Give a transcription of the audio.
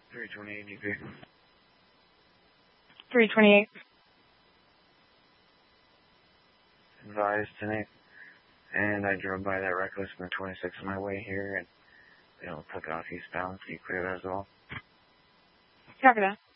328 DP. 328. Advised tonight. And I drove by that reckless in the 26 on my way here, and they all took off eastbound, so you clear that as well. Copy that.